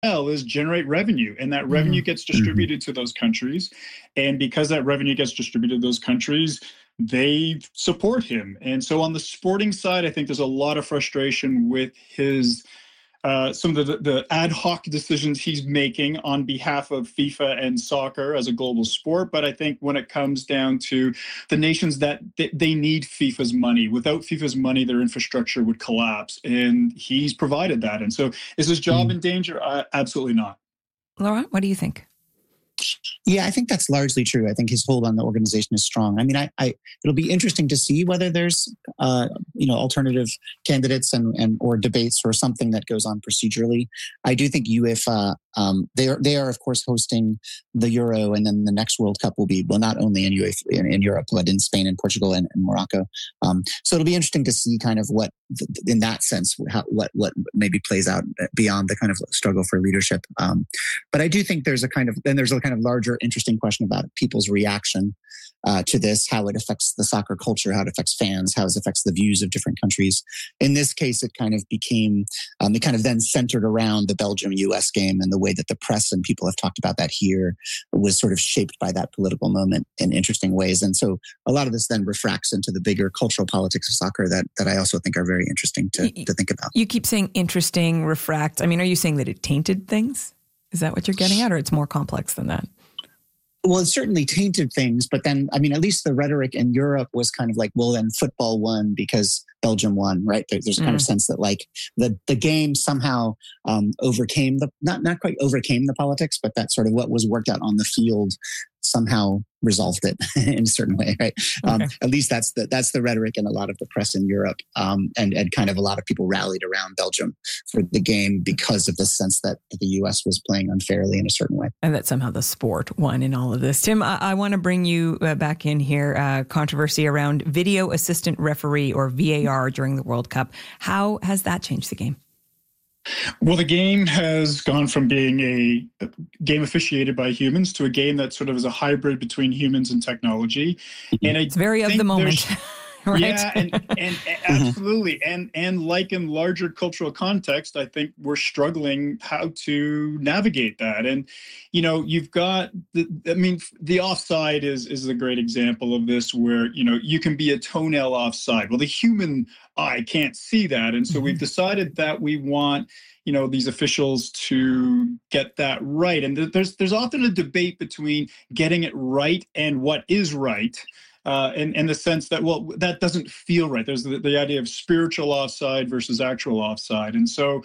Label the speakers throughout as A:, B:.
A: is generate revenue, and that revenue gets distributed to those countries. And because that revenue gets distributed to those countries, they support him. And so on the sporting side, I think there's a lot of frustration with his some of the ad hoc decisions he's making on behalf of FIFA and soccer as a global sport. But I think when it comes down to the nations that they need FIFA's money, without FIFA's money, their infrastructure would collapse. And he's provided that. And so is his job in danger? Absolutely not.
B: Laura, what do you think?
C: Yeah, I think that's largely true. I think his hold on the organization is strong. I mean, it'll be interesting to see whether there's, alternative candidates and or debates or something that goes on procedurally. I do think UEFA, they are of course hosting the Euro, and then the next World Cup will be, well, not only in UEFA, in Europe, but in Spain and Portugal and Morocco. So it'll be interesting to see kind of what, in that sense, what maybe plays out beyond the kind of struggle for leadership. But I do think there's a kind of larger interesting question about people's reaction to this, how it affects the soccer culture, how it affects fans, how it affects the views of different countries. In this case, it kind of became, it kind of then centered around the Belgium-US game, and the way that the press and people have talked about that here was sort of shaped by that political moment in interesting ways. And so a lot of this then refracts into the bigger cultural politics of soccer that I also think are very interesting to think about.
B: You keep saying interesting, refract. I mean, are you saying that it tainted things? Is that what you're getting at, or it's more complex than that?
C: Well, it certainly tainted things, but then, I mean, at least the rhetoric in Europe was kind of like, well, then football won because Belgium won, right? There's a kind of sense that like the game somehow overcame not quite overcame the politics, but that sort of what was worked out on the field somehow resolved it in a certain way, right? Okay. At least that's the rhetoric in a lot of the press in Europe, and kind of a lot of people rallied around Belgium for the game because of the sense that the US was playing unfairly in a certain way.
B: And that somehow the sport won in all of this. Tim, I want to bring you back in here, controversy around video assistant referee or VAR during the World Cup. How has that changed the game?
A: Well, the game has gone from being a game officiated by humans to a game that sort of is a hybrid between humans and technology. And
B: it's very of the moment. Right?
A: Yeah, and absolutely. And like in larger cultural context, I think we're struggling how to navigate that. And, you've got, the offside is a great example of this, where, you can be a toenail offside. Well, the human eye can't see that. And so we've decided that we want, these officials to get that right. And there's often a debate between getting it right and what is right. In the sense that, well, that doesn't feel right. There's the idea of spiritual offside versus actual offside. And so,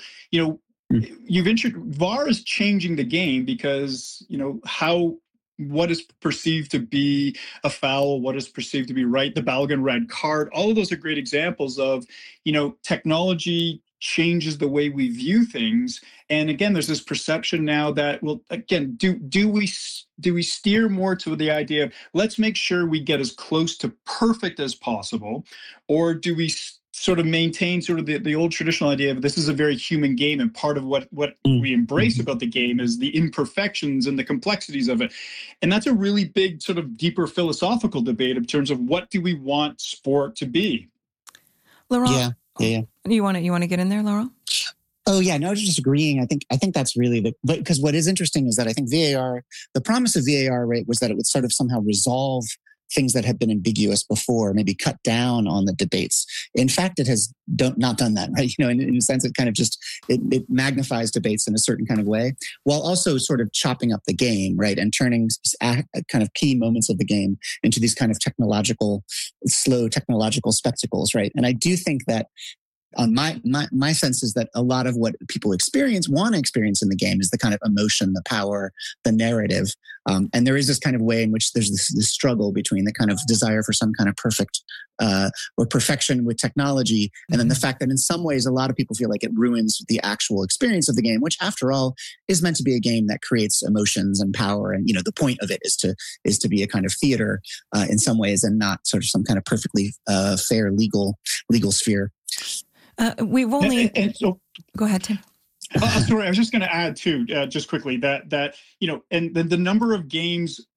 A: VAR is changing the game because, what is perceived to be a foul, what is perceived to be right, the Balogun red card, all of those are great examples of, technology changes the way we view things. And again, there's this perception now that, well, again, do we steer more to the idea of let's make sure we get as close to perfect as possible, or do we sort of maintain sort of the old traditional idea of this is a very human game, and part of what we embrace about the game is the imperfections and the complexities of it. And that's a really big sort of deeper philosophical debate in terms of what do we want sport to be.
B: Laurent, yeah. You want to get in there, Laurent?
C: Oh yeah, no, just agreeing. I think that's really because what is interesting is that I think VAR, the promise of VAR, right, was that it would sort of somehow resolve things that had been ambiguous before, maybe cut down on the debates. In fact, it has not done that, right? In a sense, it kind of just, it magnifies debates in a certain kind of way, while also sort of chopping up the game, right? And turning kind of key moments of the game into these kind of slow technological spectacles, right? And I do think that my sense is that a lot of what people want to experience in the game is the kind of emotion, the power, the narrative. And there is this kind of way in which there's this struggle between the kind of desire for some kind of perfect or perfection with technology, and then the fact that in some ways a lot of people feel like it ruins the actual experience of the game, which after all is meant to be a game that creates emotions and power. And the point of it is to be a kind of theater in some ways, and not sort of some kind of perfectly fair legal sphere.
B: We've only...
A: So,
B: go ahead, Tim.
A: Sorry, I was just going to add too, just quickly, that and the number of games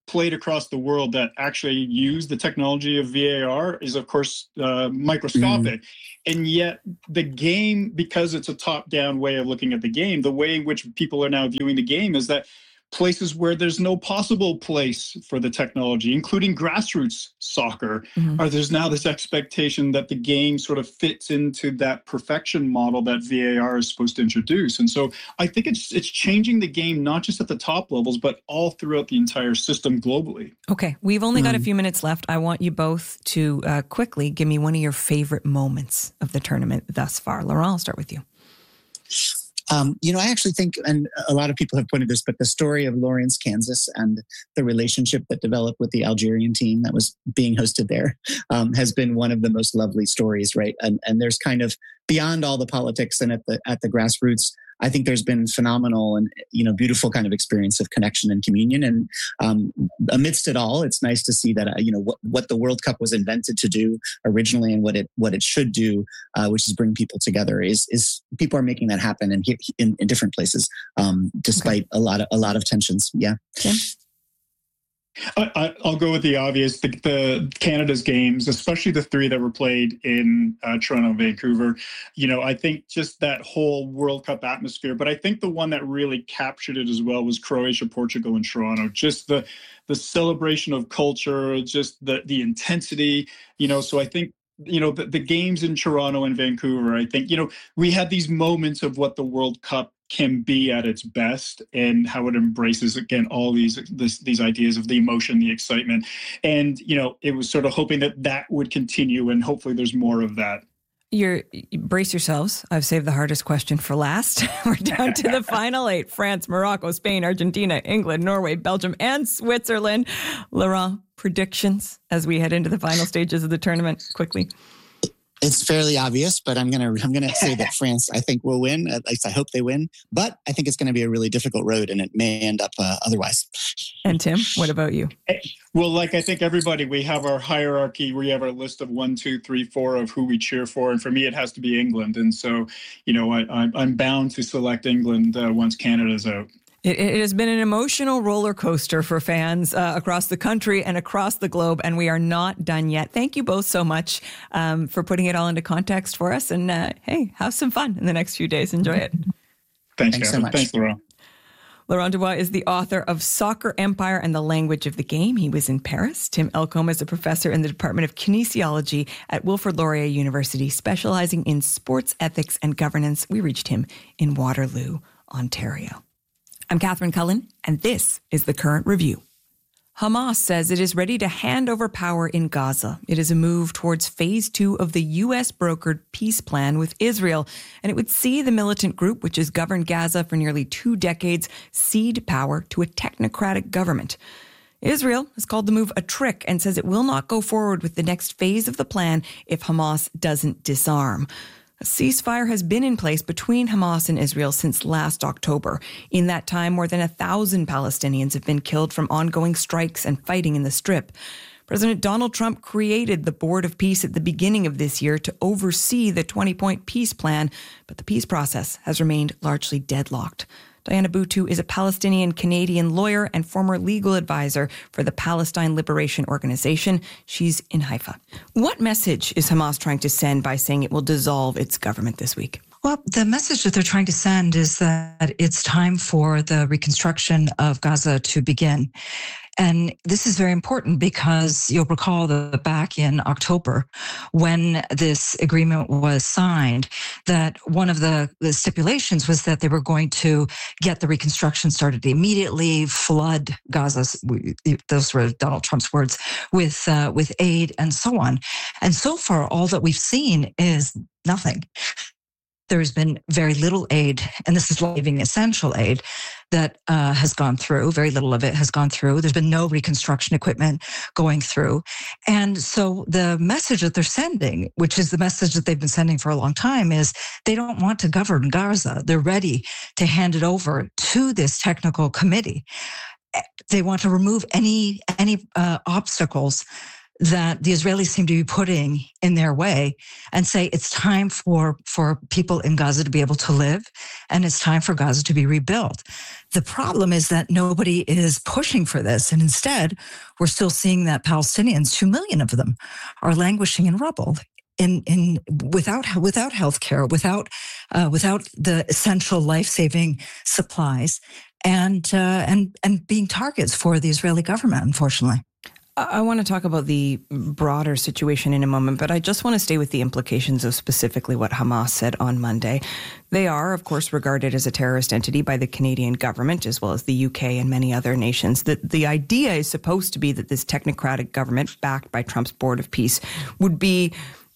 A: played across the world that actually use the technology of VAR is, of course, microscopic. And yet the game, because it's a top-down way of looking at the game, the way in which people are now viewing the game is that places where there's no possible place for the technology, including grassroots soccer, or there's now this expectation that the game sort of fits into that perfection model that VAR is supposed to introduce. And so I think it's changing the game, not just at the top levels, but all throughout the entire system globally.
B: Okay, we've only got a few minutes left. I want you both to quickly give me one of your favorite moments of the tournament thus far. Laurent, I'll start with you.
C: I actually think, and a lot of people have pointed this, but the story of Lawrence, Kansas, and the relationship that developed with the Algerian team that was being hosted there has been one of the most lovely stories, right? And there's kind of beyond all the politics and at the grassroots, I think there's been phenomenal and beautiful kind of experience of connection and communion. And amidst it all, it's nice to see that what the World Cup was invented to do originally and what it should do, which is bring people together. Is people are making that happen in different places, despite a lot of tensions. Yeah.
B: Okay.
A: I'll go with the obvious. The Canada's games, especially the three that were played in Toronto and Vancouver, I think just that whole World Cup atmosphere. But I think the one that really captured it as well was Croatia, Portugal, and Toronto. Just the celebration of culture, just the intensity. So I think the games in Toronto and Vancouver, I think we had these moments of what the World Cup can be at its best and how it embraces, again, all these ideas of the emotion, the excitement. And, it was sort of hoping that would continue, and hopefully there's more of that.
B: Brace yourselves. I've saved the hardest question for last. We're down to the final 8. France, Morocco, Spain, Argentina, England, Norway, Belgium, and Switzerland. Laurent, predictions as we head into the final stages of the tournament, quickly.
C: It's fairly obvious, but I'm gonna say that France, I think, will win. At least I hope they win. But I think it's going to be a really difficult road, and it may end up otherwise.
B: And Tim, what about you?
A: Well, I think everybody, we have our hierarchy. We have our list of 1, 2, 3, 4 of who we cheer for, and for me, it has to be England. And so, I'm bound to select England once Canada's out.
B: It has been an emotional roller coaster for fans across the country and across the globe, and we are not done yet. Thank you both so much for putting it all into context for us. And hey, have some fun in the next few days. Enjoy it.
A: Thanks so much. Thanks, Laurent.
B: Laurent Dubois is the author of Soccer Empire and the Language of the Game. He was in Paris. Tim Elcombe is a professor in the Department of Kinesiology at Wilfrid Laurier University, specializing in sports ethics and governance. We reached him in Waterloo, Ontario. I'm Catherine Cullen, and this is The Current Review. Hamas says it is ready to hand over power in Gaza. It is a move towards phase 2 of the U.S.-brokered peace plan with Israel, and it would see the militant group, which has governed Gaza for nearly 2 decades, cede power to a technocratic government. Israel has called the move a trick and says it will not go forward with the next phase of the plan if Hamas doesn't disarm. A ceasefire has been in place between Hamas and Israel since last October. In that time, more than 1,000 Palestinians have been killed from ongoing strikes and fighting in the Strip. President Donald Trump created the Board of Peace at the beginning of this year to oversee the 20-point peace plan, but the peace process has remained largely deadlocked. Diana Boutou is a Palestinian-Canadian lawyer and former legal advisor for the Palestine Liberation Organization. She's in Haifa. What message is Hamas trying to send by saying it will dissolve its government this week?
D: Well, the message that they're trying to send is that it's time for the reconstruction of Gaza to begin. And this is very important because you'll recall that back in October, when this agreement was signed, that one of the stipulations was that they were going to get the reconstruction started immediately, flood Gaza, those were Donald Trump's words, with aid and so on. And so far, all that we've seen is nothing. There's been very little aid, and this is living essential aid that has gone through. Very little of it has gone through. There's been no reconstruction equipment going through. And so the message that they're sending, which is the message that they've been sending for a long time, is they don't want to govern Gaza. They're ready to hand it over to this technical committee. They want to remove any obstacles that the Israelis seem to be putting in their way and say it's time for people in Gaza to be able to live, and it's time for Gaza to be rebuilt. The problem is that nobody is pushing for this, and instead we're still seeing that Palestinians, 2 million of them, are languishing in rubble. Without healthcare, without the essential life-saving supplies, and being targets for the Israeli government, unfortunately.
B: I want to talk about the broader situation in a moment, but I just want to stay with the implications of specifically what Hamas said on Monday. They are, of course, regarded as a terrorist entity by the Canadian government, as well as the UK and many other nations. The idea is supposed to be that this technocratic government, backed by Trump's Board of Peace, would be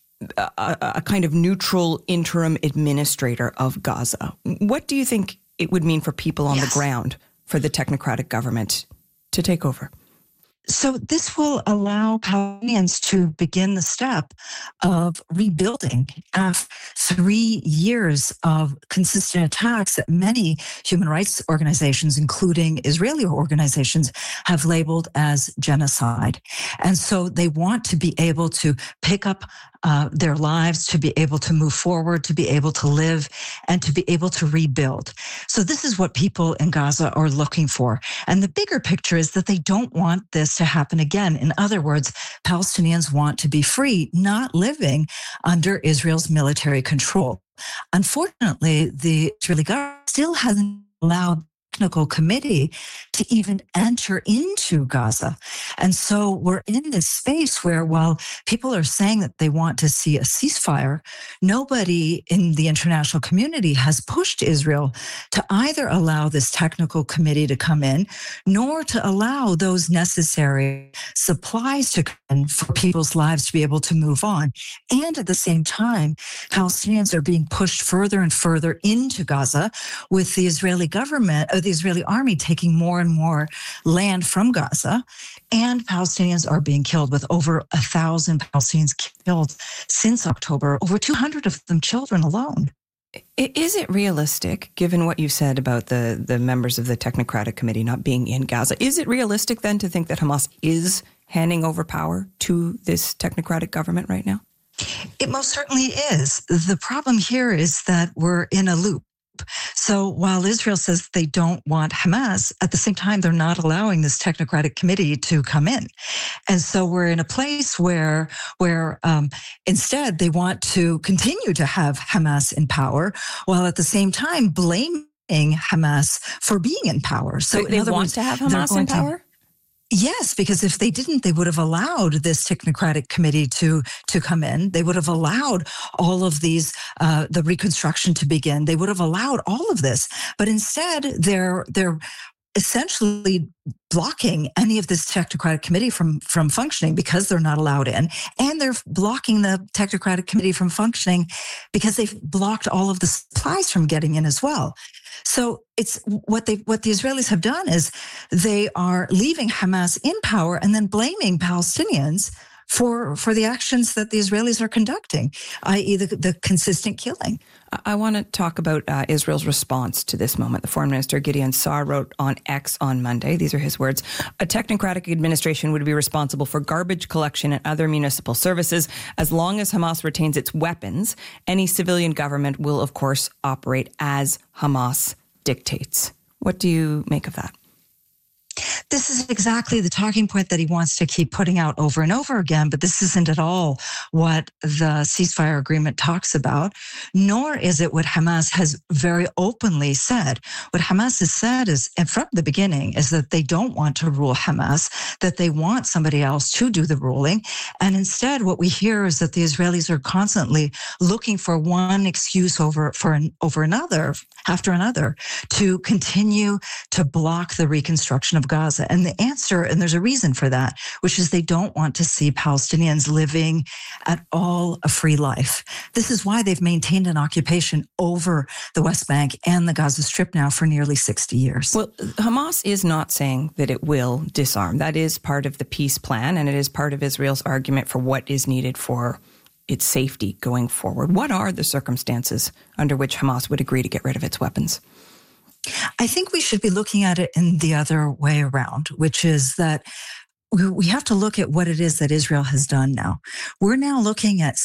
B: a kind of neutral interim administrator of Gaza. What do you think it would mean for people on the ground for the technocratic government to take over?
D: So this will allow Palestinians to begin the step of rebuilding after 3 years of consistent attacks that many human rights organizations, including Israeli organizations, have labeled as genocide. And so they want to be able to pick up their lives, to be able to move forward, to be able to live, and to be able to rebuild. So this is what people in Gaza are looking for. And the bigger picture is that they don't want this to happen again. In other words, Palestinians want to be free, not living under Israel's military control. Unfortunately, the Israeli government still hasn't allowed technical committee to even enter into Gaza. And so we're in this space where, while people are saying that they want to see a ceasefire, nobody in the international community has pushed Israel to either allow this technical committee to come in, nor to allow those necessary supplies to come in for people's lives to be able to move on. And at the same time, Palestinians are being pushed further and further into Gaza, with the Israeli government, the Israeli army taking more and more land from Gaza, and Palestinians are being killed, with over 1,000 Palestinians killed since October, over 200 of them children alone.
B: Is it realistic, given what you said about the members of the Technocratic Committee not being in Gaza, is it realistic then to think that Hamas is handing over power to this technocratic government right now?
D: It most certainly is. The problem here is that we're in a loop. So while Israel says they don't want Hamas, at the same time, they're not allowing this technocratic committee to come in. And so we're in a place where instead they want to continue to have Hamas in power, while at the same time blaming Hamas for being in power. So
B: they want to have Hamas in power?
D: Yes, because if they didn't, they would have allowed this technocratic committee to come in. They would have allowed all of these, the reconstruction to begin. They would have allowed all of this. But instead, they're essentially blocking any of this technocratic committee from functioning because they're not allowed in. And they're blocking the technocratic committee from functioning because they've blocked all of the supplies from getting in as well. So it's what the Israelis have done is they are leaving Hamas in power and then blaming Palestinians for the actions that the Israelis are conducting, i.e. the consistent killing.
B: I want to talk about Israel's response to this moment. The Foreign Minister Gideon Saar wrote on X on Monday, these are his words, "A technocratic administration would be responsible for garbage collection and other municipal services. As long as Hamas retains its weapons, any civilian government will, of course, operate as Hamas dictates." What do you make of that?
D: This is exactly the talking point that he wants to keep putting out over and over again, but this isn't at all what the ceasefire agreement talks about, nor is it what Hamas has very openly said. What Hamas has said is, and from the beginning, is that they don't want to rule Hamas, that they want somebody else to do the ruling. And instead, what we hear is that the Israelis are constantly looking for one excuse over another, after another, to continue to block the reconstruction of Gaza. And the answer, and there's a reason for that, which is they don't want to see Palestinians living at all a free life. This is why they've maintained an occupation over the West Bank and the Gaza Strip now for nearly 60 years.
B: Well, Hamas is not saying that it will disarm. That is part of the peace plan, and it is part of Israel's argument for what is needed for its safety going forward. What are the circumstances under which Hamas would agree to get rid of its weapons?
D: I think we should be looking at it in the other way around, which is that we have to look at what it is that Israel has done now. We're now looking at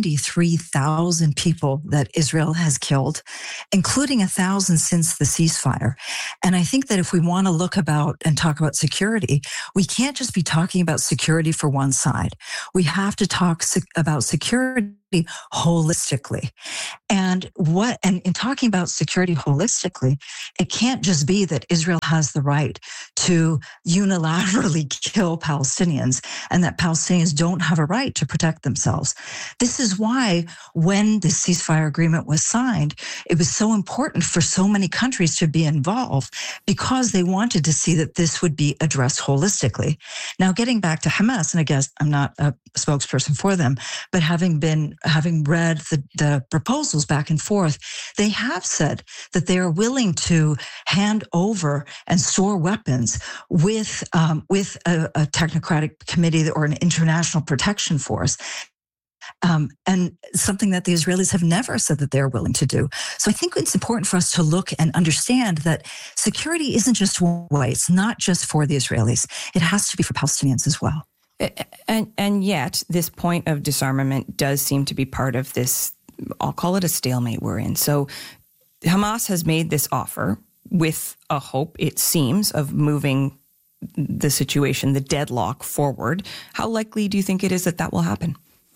D: 73,000 people that Israel has killed, including 1,000 since the ceasefire. And I think that if we want to look about and talk about security, we can't just be talking about security for one side. We have to talk about security holistically. And in talking about security holistically, it can't just be that Israel has the right to unilaterally kill Palestinians and that Palestinians don't have a right to protect themselves. This is why when the ceasefire agreement was signed, it was so important for so many countries to be involved because they wanted to see that this would be addressed holistically. Now, getting back to Hamas, and I guess I'm not a spokesperson for them, but having read the proposals back and forth, they have said that they are willing to hand over and store weapons with a technocratic committee or an international protection force. And something that the Israelis have never said that they're willing to do. So I think it's important for us to look and understand that security isn't just one way. It's not just for the Israelis. It has to be for Palestinians as well.
B: And yet, this point of disarmament does seem to be part of this, I'll call it a stalemate we're in. So Hamas has made this offer with a hope, it seems, of moving the situation, the deadlock, forward. How likely do you think it is that that will happen?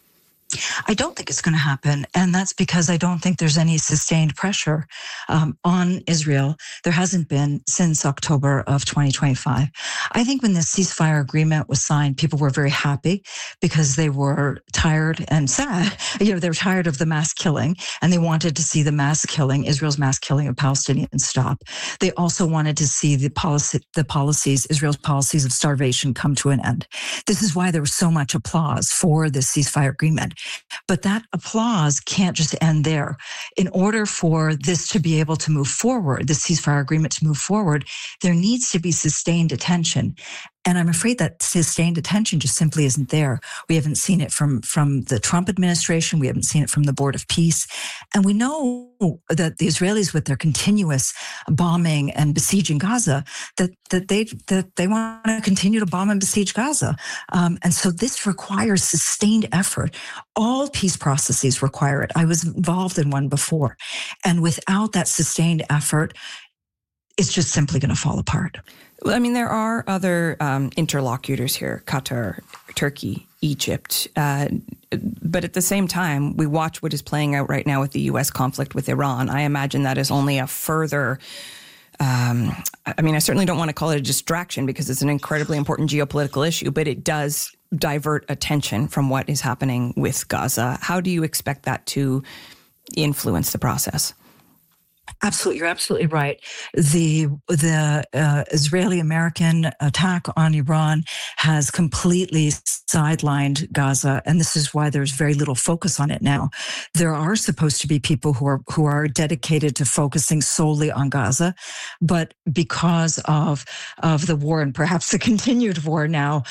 D: I don't think it's going to happen. And that's because I don't think there's any sustained pressure on Israel. There hasn't been since October of 2025. I think when the ceasefire agreement was signed, people were very happy because they were tired and sad. They were tired of the mass killing and they wanted to see the mass killing, Israel's mass killing of Palestinians stop. They also wanted to see Israel's policies of starvation come to an end. This is why there was so much applause for the ceasefire agreement. But that applause can't just end there. In order for this to be able to move forward, the ceasefire agreement to move forward, there needs to be sustained attention. And I'm afraid that sustained attention just simply isn't there. We haven't seen it from the Trump administration. We haven't seen it from the Board of Peace. And we know that the Israelis, with their continuous bombing and besieging Gaza, that they want to continue to bomb and besiege Gaza. And so this requires sustained effort. All peace processes require it. I was involved in one before. And without that sustained effort, it's just simply going to fall apart.
B: Well, I mean, there are other interlocutors here, Qatar, Turkey, Egypt. But at the same time, we watch what is playing out right now with the U.S. conflict with Iran. I imagine that is only a further, I certainly don't want to call it a distraction because it's an incredibly important geopolitical issue, but it does divert attention from what is happening with Gaza. How do you expect that to influence the process?
D: Absolutely. You're absolutely right. The Israeli-American attack on Iran has completely sidelined Gaza, and this is why there's very little focus on it now. There are supposed to be people who are dedicated to focusing solely on Gaza, but because of the war and perhaps the continued war now,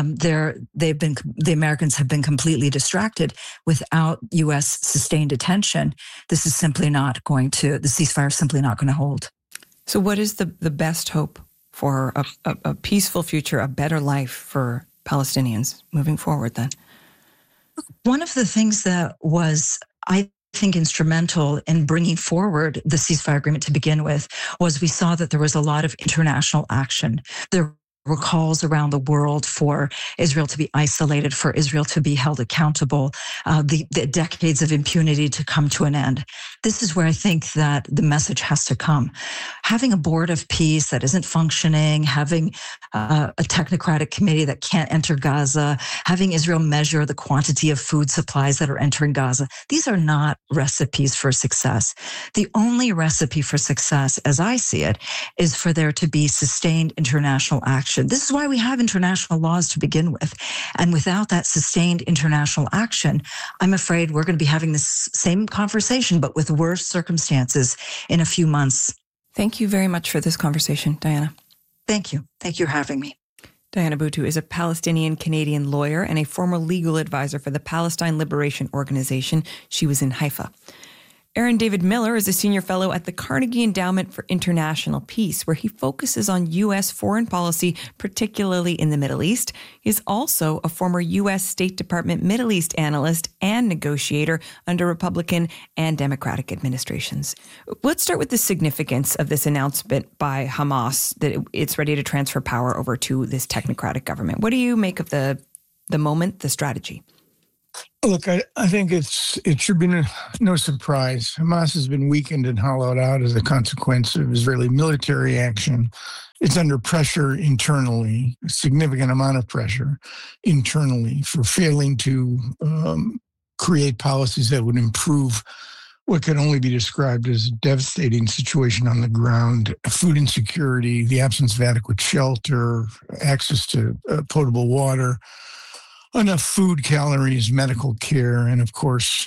D: the Americans have been completely distracted. Without U.S. sustained attention, this is simply not going to. The ceasefire is simply not going to hold.
B: So what is the best hope for a peaceful future, a better life for Palestinians moving forward then?
D: One of the things that was, I think, instrumental in bringing forward the ceasefire agreement to begin with was we saw that there was a lot of international action. There were calls around the world for Israel to be isolated, for Israel to be held accountable, the decades of impunity to come to an end. This is where I think that the message has to come. Having a board of peace that isn't functioning, having a technocratic committee that can't enter Gaza, having Israel measure the quantity of food supplies that are entering Gaza, these are not recipes for success. The only recipe for success, as I see it, is for there to be sustained international action. This is why we have international laws to begin with. And without that sustained international action, I'm afraid we're going to be having this same conversation, but with worse circumstances in a few months.
B: Thank you very much for this conversation, Diana.
D: Thank you. Thank you for having me.
B: Diana Buttu is a Palestinian-Canadian lawyer and a former legal advisor for the Palestine Liberation Organization. She was in Haifa. Aaron David Miller is a senior fellow at the Carnegie Endowment for International Peace, where he focuses on U.S. foreign policy, particularly in the Middle East. He's also a former U.S. State Department Middle East analyst and negotiator under Republican and Democratic administrations. Let's start with the significance of this announcement by Hamas that it's ready to transfer power over to this technocratic government. What do you make of the moment, the strategy?
E: Look, I think it should be no surprise. Hamas has been weakened and hollowed out as a consequence of Israeli military action. It's under pressure internally, a significant amount of pressure internally for failing to create policies that would improve what could only be described as a devastating situation on the ground: food insecurity, the absence of adequate shelter, access to potable water, enough food, calories, medical care, and of course,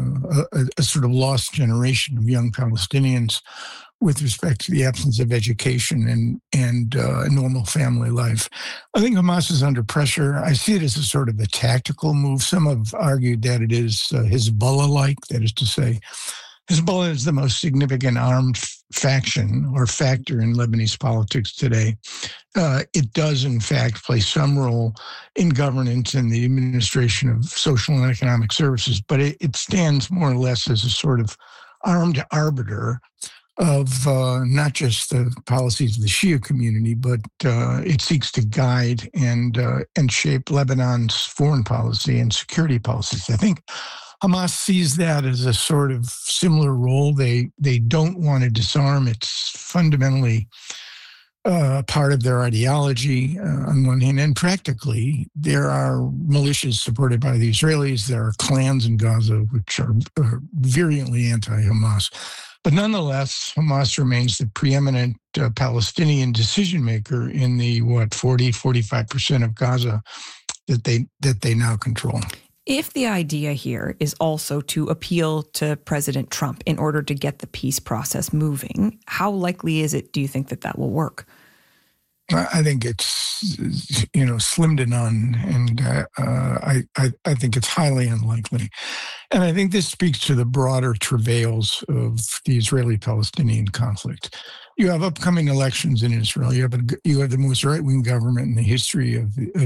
E: a sort of lost generation of young Palestinians with respect to the absence of education and a normal family life. I think Hamas is under pressure. I see it as a sort of a tactical move. Some have argued that it is Hezbollah-like, that is to say, Hezbollah is the most significant armed faction or factor in Lebanese politics today. It does, in fact, play some role in governance and the administration of social and economic services, but it stands more or less as a sort of armed arbiter of not just the policies of the Shia community, but it seeks to guide and shape Lebanon's foreign policy and security policies. I think Hamas sees that as a sort of similar role. They don't want to disarm. It's fundamentally part of their ideology on one hand, and practically there are militias supported by the Israelis. There are clans in Gaza which are virulently anti-Hamas. But nonetheless, Hamas remains the preeminent Palestinian decision maker in the 45% of Gaza that they now control.
B: If the idea here is also to appeal to President Trump in order to get the peace process moving, how likely is it, do you think, that will work?
E: I think it's, slim to none, and I think it's highly unlikely. And I think this speaks to the broader travails of the Israeli-Palestinian conflict. You have upcoming elections in Israel. You have the most right-wing government in the history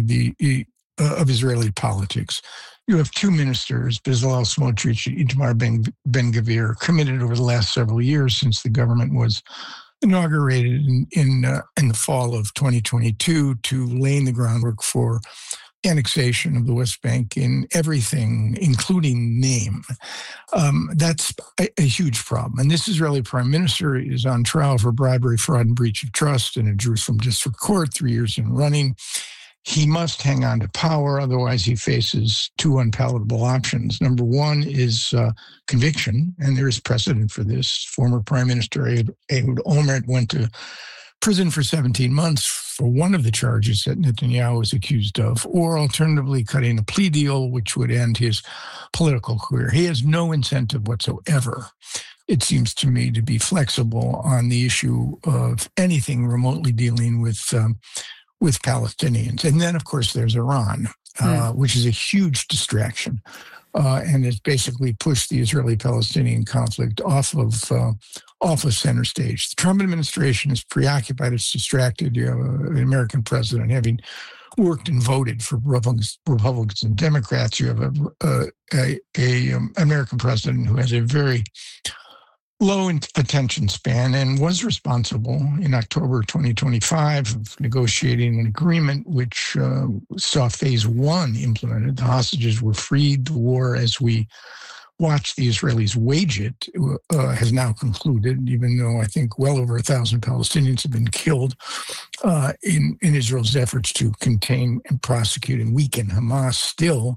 E: of Israeli politics. You have two ministers, Bezalel Smotrich and Itamar Ben-Gvir, committed over the last several years since the government was inaugurated in the fall of 2022 to laying the groundwork for annexation of the West Bank in everything, including name. That's a huge problem. And this Israeli prime minister is on trial for bribery, fraud, and breach of trust in a Jerusalem district court, 3 years in running. He must hang on to power, otherwise he faces two unpalatable options. Number one is conviction, and there is precedent for this. Former Prime Minister Ehud Olmert went to prison for 17 months for one of the charges that Netanyahu was accused of, or alternatively cutting a plea deal, which would end his political career. He has no incentive whatsoever, it seems to me, to be flexible on the issue of anything remotely dealing with Palestinians. And then, of course, there's Iran, which is a huge distraction and has basically pushed the Israeli-Palestinian conflict off of center stage. The Trump administration is preoccupied, it's distracted. You have an American president having worked and voted for Republicans and Democrats. You have an American president who has a very low attention span and was responsible in October 2025 of negotiating an agreement which saw phase one implemented. The hostages were freed. The war, as we watch the Israelis wage it, has now concluded, even though I think well over 1,000 Palestinians have been killed in Israel's efforts to contain and prosecute and weaken Hamas still.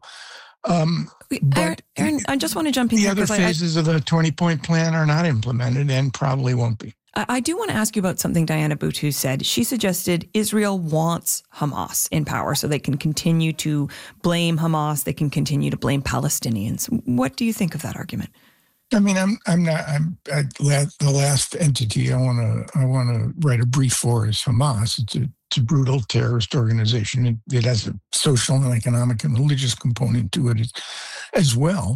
B: Aaron, I just want to jump in
E: the
B: here.
E: The other phases of the 20-point plan are not implemented and probably won't be.
B: I do want to ask you about something Diana Boutou said. She suggested Israel wants Hamas in power so they can continue to blame Hamas. They can continue to blame Palestinians. What do you think of that argument?
E: I mean, the last entity I want to write a brief for is Hamas. It's a brutal terrorist organization. It has a social and economic and religious component to it as well.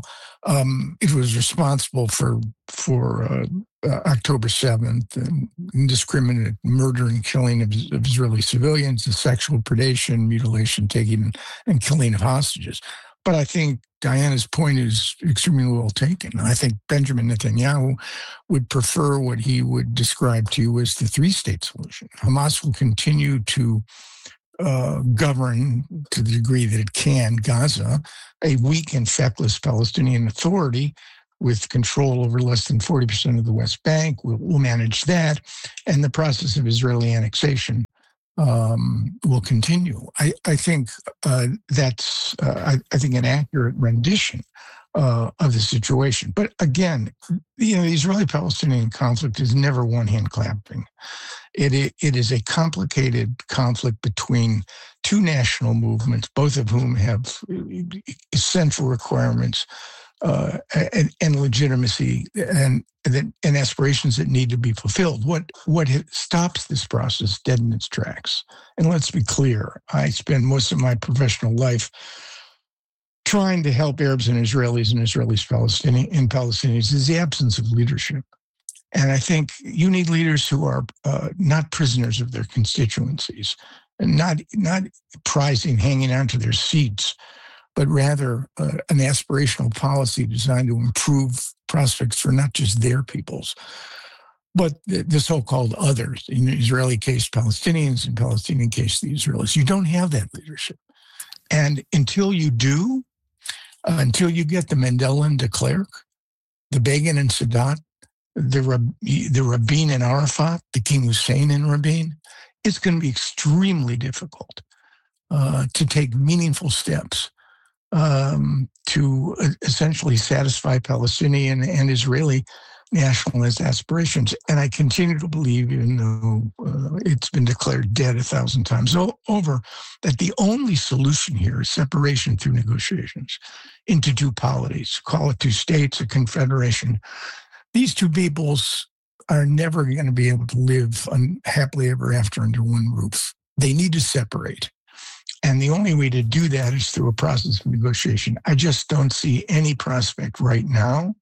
E: It was responsible for October 7th, and indiscriminate murder and killing of Israeli civilians, the sexual predation, mutilation, taking, and killing of hostages. But I think Diana's point is extremely well taken. I think Benjamin Netanyahu would prefer what he would describe to you as the three-state solution. Hamas will continue to govern, to the degree that it can, Gaza, a weak and feckless Palestinian Authority with control over less than 40% of the West Bank. We'll manage that. And the process of Israeli annexation will continue. I think that's I think an accurate rendition of the situation. But again, the Israeli-Palestinian conflict is never one-hand clapping. It is a complicated conflict between two national movements, both of whom have essential requirements and legitimacy and aspirations that need to be fulfilled. What stops this process dead in its tracks? And let's be clear, I spend most of my professional life trying to help Arabs and Israelis Palestinians is the absence of leadership. And I think you need leaders who are not prisoners of their constituencies and not prizing, hanging on to their seats, but rather an aspirational policy designed to improve prospects for not just their peoples, but the so-called others. In the Israeli case, Palestinians, in Palestinian case, the Israelis. You don't have that leadership. And until you do, until you get the Mandela and de Klerk, the Begin and Sadat, the Rabin and Arafat, the King Hussein and Rabin, it's going to be extremely difficult to take meaningful steps to essentially satisfy Palestinian and Israeli nationalist aspirations. And I continue to believe, even though it's been declared dead 1,000 times over, that the only solution here is separation through negotiations into two polities. Call it two states, a confederation. These two peoples are never going to be able to live happily ever after under one roof. They need to separate. And the only way to do that is through a process of negotiation. I just don't see any prospect right now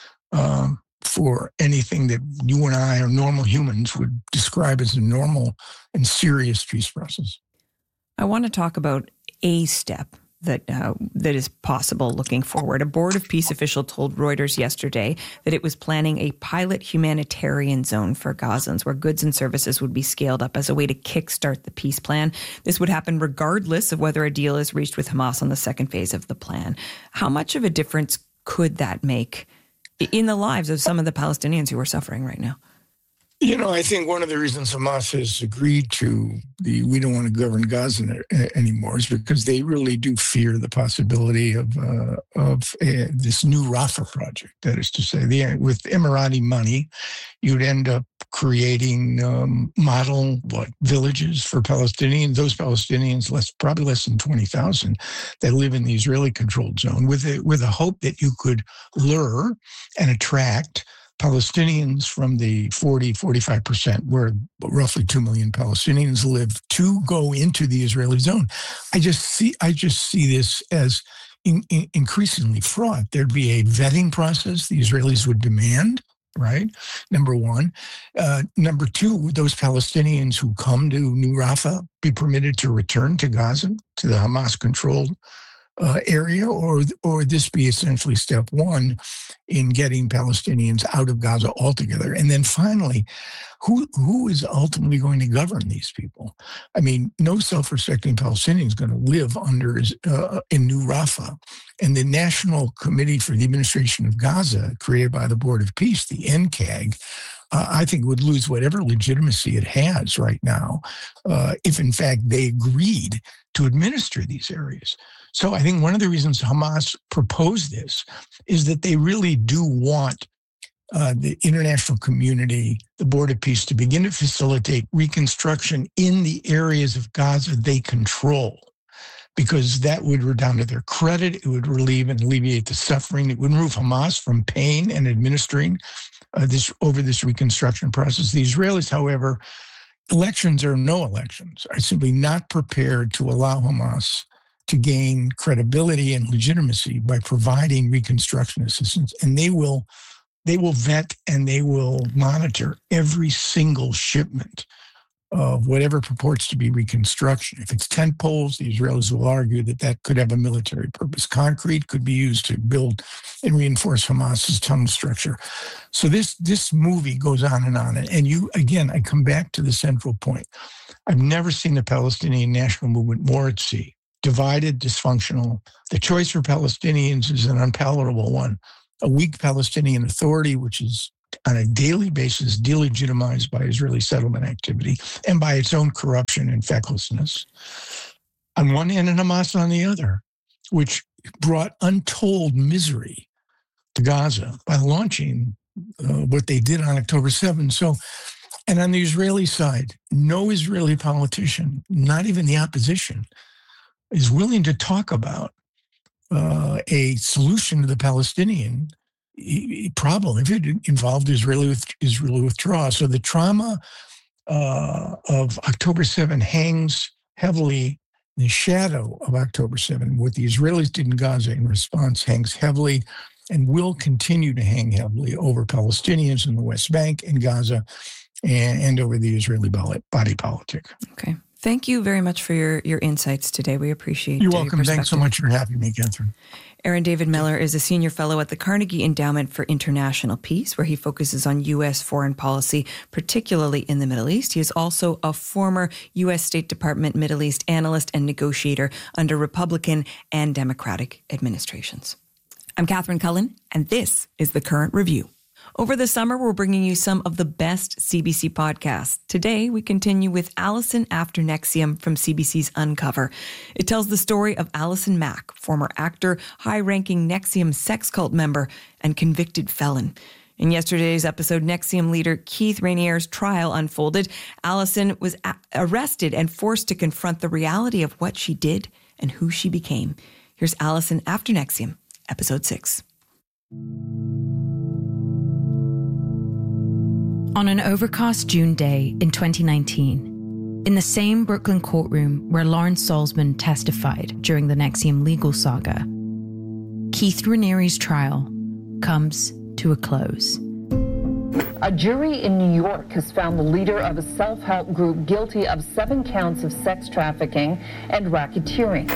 E: for anything that you and I or normal humans would describe as a normal and serious peace process.
B: I want to talk about a step that is possible looking forward. A Board of Peace official told Reuters yesterday that it was planning a pilot humanitarian zone for Gazans where goods and services would be scaled up as a way to kickstart the peace plan. This would happen regardless of whether a deal is reached with Hamas on the second phase of the plan. How much of a difference could that make in the lives of some of the Palestinians who are suffering right now?
E: I think one of the reasons Hamas has agreed to we don't want to govern Gaza anymore is because they really do fear the possibility of this new Rafah project. That is to say, with Emirati money, you'd end up creating model villages for Palestinians. Those Palestinians, probably less than 20,000, that live in the Israeli-controlled zone, with a hope that you could lure and attract Palestinians from the 45%, where roughly 2 million Palestinians live, to go into the Israeli zone. I just see this as increasingly fraught. There'd be a vetting process the Israelis would demand, right? Number one. Number two, those Palestinians who come to New Rafah be permitted to return to Gaza, to the Hamas-controlled area, or this be essentially step one in getting Palestinians out of Gaza altogether. And then finally, who is ultimately going to govern these people? I mean, no self-respecting Palestinian is going to live in New Rafah. And the National Committee for the Administration of Gaza, created by the Board of Peace, the NCAG, I think would lose whatever legitimacy it has right now if, in fact, they agreed to administer these areas. So I think one of the reasons Hamas proposed this is that they really do want the international community, the Board of Peace, to begin to facilitate reconstruction in the areas of Gaza they control, because that would redound to their credit. It would relieve and alleviate the suffering. It would remove Hamas from paying and administering this reconstruction process. The Israelis, however, elections or no elections, are simply not prepared to allow Hamas to gain credibility and legitimacy by providing reconstruction assistance. And they will vet and they will monitor every single shipment of whatever purports to be reconstruction. If it's tent poles, the Israelis will argue that that could have a military purpose. Concrete could be used to build and reinforce Hamas's tunnel structure. So this movie goes on. And you, again, I come back to the central point. I've never seen the Palestinian national movement more at sea. Divided, dysfunctional. The choice for Palestinians is an unpalatable one. A weak Palestinian Authority, which is on a daily basis delegitimized by Israeli settlement activity and by its own corruption and fecklessness on one hand, and Hamas on the other, which brought untold misery to Gaza by launching what they did on October 7th. So, and on the Israeli side, no Israeli politician, not even the opposition, is willing to talk about a solution to the Palestinian problem if it involved Israeli withdrawal. So the trauma of October 7 hangs heavily in the shadow of October 7. What the Israelis did in Gaza in response hangs heavily and will continue to hang heavily over Palestinians in the West Bank and Gaza and over the Israeli body politic.
B: Okay. Thank you very much for your insights today. We appreciate it.
E: You're welcome. Thanks so much for having me, Catherine.
B: Aaron David Miller is a senior fellow at the Carnegie Endowment for International Peace, where he focuses on U.S. foreign policy, particularly in the Middle East. He is also a former U.S. State Department Middle East analyst and negotiator under Republican and Democratic administrations. I'm Catherine Cullen, and this is The Current Review. Over the summer, we're bringing you some of the best CBC podcasts. Today, we continue with Allison After NXIVM from CBC's Uncover. It tells the story of Allison Mack, former actor, high-ranking NXIVM sex cult member, and convicted felon. In yesterday's episode, NXIVM leader Keith Raniere's trial unfolded. Allison was arrested and forced to confront the reality of what she did and who she became. Here's Allison After NXIVM, Episode 6.
F: On an overcast June day in 2019, in the same Brooklyn courtroom where Lawrence Salzman testified during the NXIVM legal saga, Keith Raniere's trial comes to a close.
G: A jury in New York has found the leader of a self-help group guilty of 7 counts of sex trafficking and racketeering.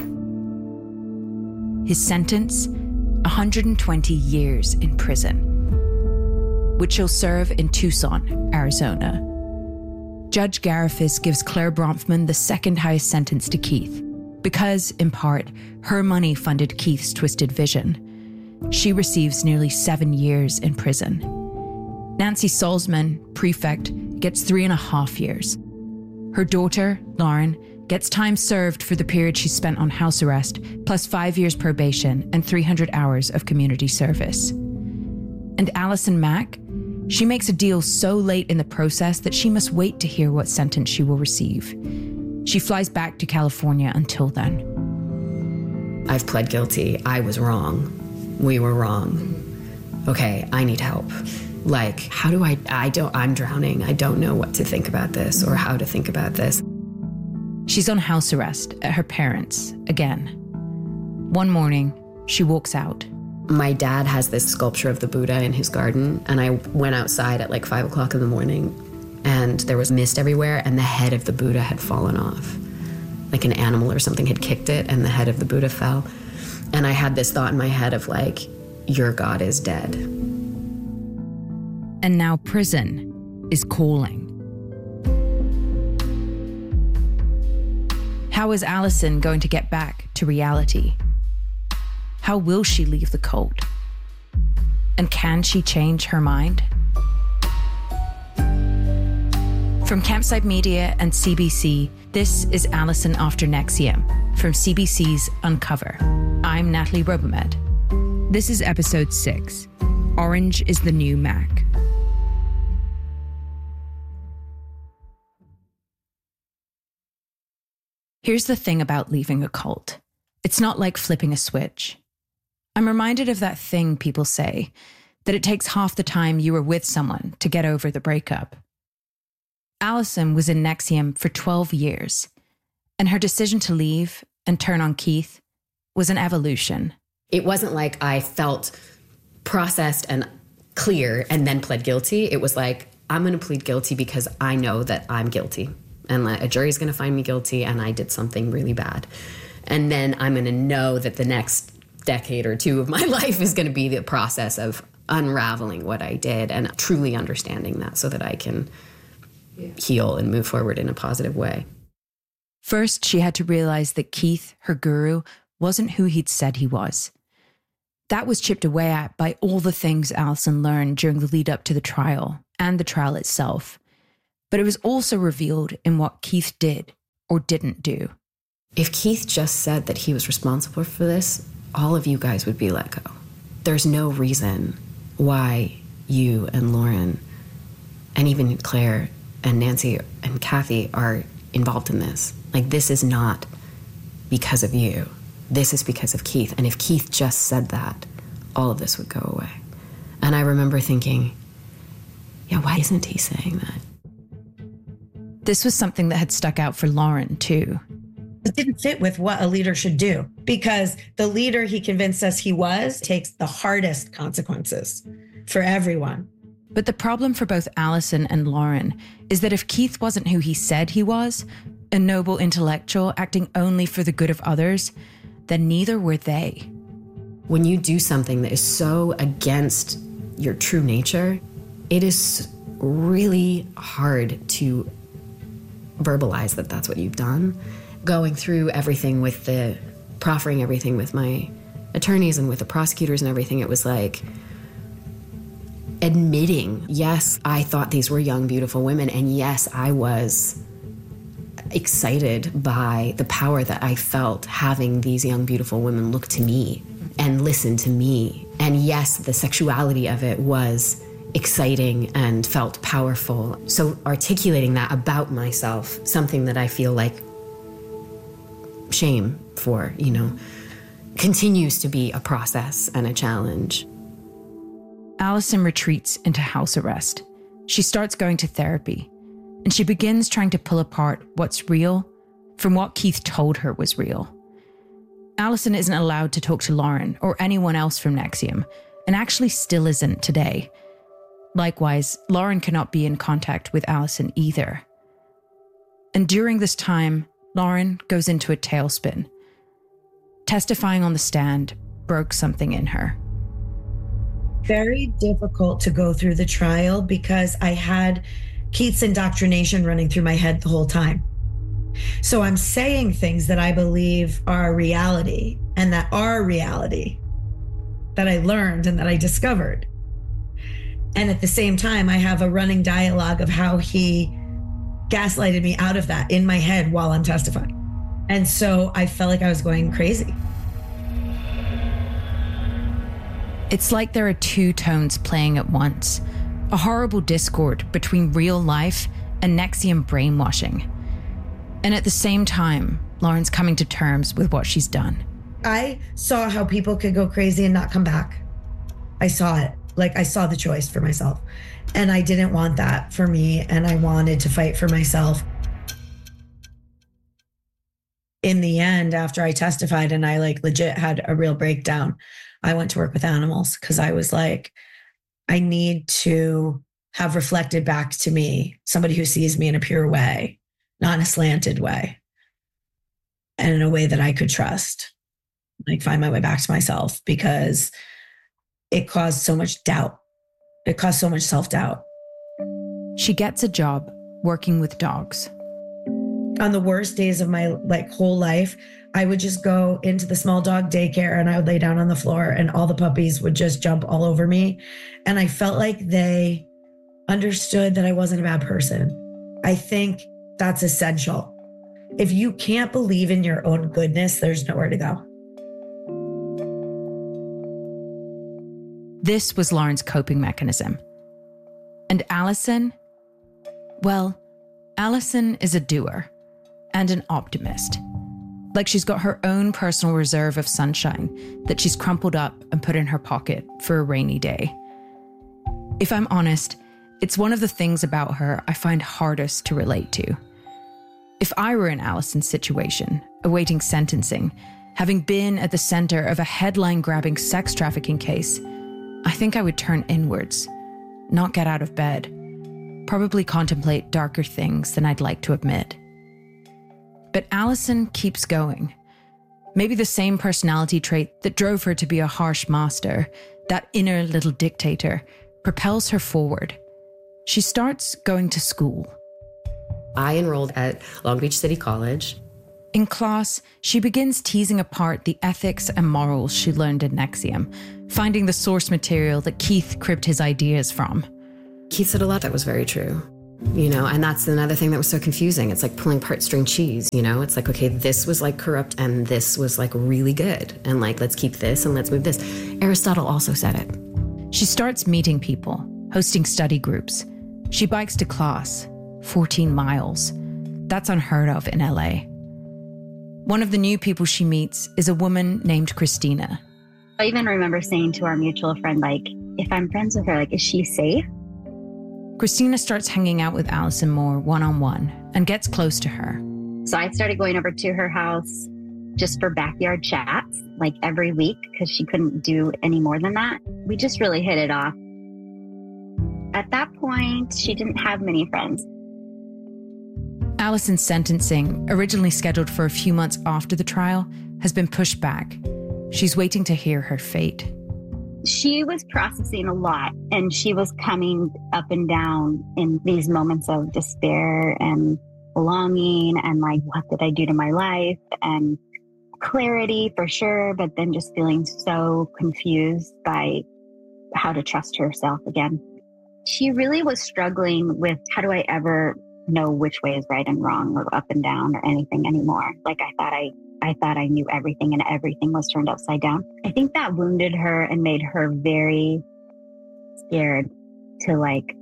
F: His sentence, 120 years in prison, which he'll serve in Tucson, Arizona. Judge Garifas gives Claire Bronfman the second highest sentence to Keith because, in part, her money funded Keith's twisted vision. She receives nearly 7 years in prison. Nancy Salzman, prefect, gets 3.5 years. Her daughter, Lauren, gets time served for the period she spent on house arrest, plus 5 years probation and 300 hours of community service. And Allison Mack, she makes a deal so late in the process that she must wait to hear what sentence she will receive. She flies back to California until then.
H: I've pled guilty. I was wrong. We were wrong. Okay, I need help. Like, how do I'm drowning. I don't know what to think about this or how to think about this.
F: She's on house arrest at her parents' again. One morning, she walks out.
H: My dad has this sculpture of the Buddha in his garden, and I went outside at like 5 o'clock in the morning, and there was mist everywhere, and the head of the Buddha had fallen off. Like an animal or something had kicked it, and the head of the Buddha fell. And I had this thought in my head of like, your God is dead.
F: And now prison is calling. How is Allison going to get back to reality? How will she leave the cult? And can she change her mind? From Campside Media and CBC, this is Allison After NXIVM from CBC's Uncover. I'm Natalie Robomed. This is episode 6. Orange is the New Mac. Here's the thing about leaving a cult. It's not like flipping a switch. I'm reminded of that thing people say, that it takes half the time you were with someone to get over the breakup. Allison was in NXIVM for 12 years, and her decision to leave and turn on Keith was an evolution.
H: It wasn't like I felt processed and clear and then pled guilty. It was like, I'm going to plead guilty because I know that I'm guilty. And a jury's going to find me guilty and I did something really bad. And then I'm going to know that the next decade or two of my life is going to be the process of unraveling what I did and truly understanding that so that I can heal and move forward in a positive way.
F: First, she had to realize that Keith, her guru, wasn't who he'd said he was. That was chipped away at by all the things Alison learned during the lead up to the trial and the trial itself. But it was also revealed in what Keith did or didn't do.
H: If Keith just said that he was responsible for this, all of you guys would be let go. There's no reason why you and Lauren and even Claire and Nancy and Kathy are involved in this. Like, this is not because of you. This is because of Keith. And if Keith just said that, all of this would go away. And I remember thinking, yeah, why isn't he saying that?
F: This was something that had stuck out for Lauren, too.
I: It didn't fit with what a leader should do, because the leader he convinced us he was takes the hardest consequences for everyone.
F: But the problem for both Alison and Lauren is that if Keith wasn't who he said he was, a noble intellectual acting only for the good of others, then neither were they.
H: When you do something that is so against your true nature, it is really hard to verbalize that that's what you've done. Going through everything with proffering everything with my attorneys and with the prosecutors and everything, it was like admitting, yes, I thought these were young, beautiful women, and yes, I was excited by the power that I felt having these young, beautiful women look to me and listen to me. And yes, the sexuality of it was exciting and felt powerful. So articulating that about myself, something that I feel like shame for, continues to be a process and a challenge.
F: Alison retreats into house arrest. She starts going to therapy, and she begins trying to pull apart what's real from what Keith told her was real. Alison isn't allowed to talk to Lauren or anyone else from NXIVM, and actually still isn't today. Likewise, Lauren cannot be in contact with Alison either. And during this time, Lauren goes into a tailspin. Testifying on the stand broke something in her.
I: Very difficult to go through the trial because I had Keith's indoctrination running through my head the whole time. So I'm saying things that I believe are reality and that are reality that I learned and that I discovered. And at the same time, I have a running dialogue of how he gaslighted me out of that in my head while I'm testifying. And so I felt like I was going crazy.
F: It's like there are two tones playing at once, a horrible discord between real life and NXIVM brainwashing. And at the same time, Lauren's coming to terms with what she's done.
I: I saw how people could go crazy and not come back. I saw it. Like, I saw the choice for myself. And I didn't want that for me. And I wanted to fight for myself. In the end, after I testified and I legit had a real breakdown, I went to work with animals because I was like, I need to have reflected back to me somebody who sees me in a pure way, not in a slanted way, and in a way that I could trust, find my way back to myself, because it caused so much doubt. It caused so much self-doubt.
F: She gets a job working with dogs.
I: On the worst days of my whole life, I would just go into the small dog daycare and I would lay down on the floor and all the puppies would just jump all over me. And I felt like they understood that I wasn't a bad person. I think that's essential. If you can't believe in your own goodness, there's nowhere to go.
F: This was Lauren's coping mechanism. And Alison? Well, Alison is a doer and an optimist. Like she's got her own personal reserve of sunshine that she's crumpled up and put in her pocket for a rainy day. If I'm honest, it's one of the things about her I find hardest to relate to. It If I were in Allison's situation, awaiting sentencing, having been at the center of a headline-grabbing sex trafficking case, I think I would turn inwards, not get out of bed, probably contemplate darker things than I'd like to admit. But Allison keeps going. Maybe the same personality trait that drove her to be a harsh master, that inner little dictator, propels her forward. She starts going to school.
H: I enrolled at Long Beach City College.
F: In class, she begins teasing apart the ethics and morals she learned in NXIVM, finding the source material that Keith cribbed his ideas from.
H: Keith said a lot that was very true, and that's another thing that was so confusing. It's like pulling apart string cheese, It's like, okay, this was like corrupt and this was like really good. And like, let's keep this and let's move this. Aristotle also said it.
F: She starts meeting people, hosting study groups. She bikes to class, 14 miles. That's unheard of in LA. One of the new people she meets is a woman named Christina.
J: I even remember saying to our mutual friend, like, if I'm friends with her, like, is she safe?
F: Christina starts hanging out with Allison more one-on-one and gets close to her.
J: So I started going over to her house just for backyard chats, like every week, because she couldn't do any more than that. We just really hit it off. At that point, she didn't have many friends.
F: Allison's sentencing, originally scheduled for a few months after the trial, has been pushed back. She's waiting to hear her fate.
J: She was processing a lot, and she was coming up and down in these moments of despair and longing and like, what did I do to my life? And clarity for sure, but then just feeling so confused by how to trust herself again. She really was struggling with, how do I ever know which way is right and wrong or up and down or anything anymore? Like I thought I knew everything and everything was turned upside down. I think that wounded her and made her very scared to like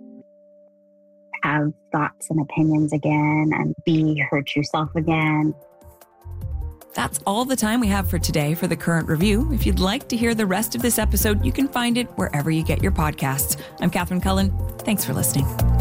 J: have thoughts and opinions again and be her true self again.
B: That's all the time we have for today for The Current Review. If you'd like to hear the rest of this episode, you can find it wherever you get your podcasts. I'm Catherine Cullen. Thanks for listening.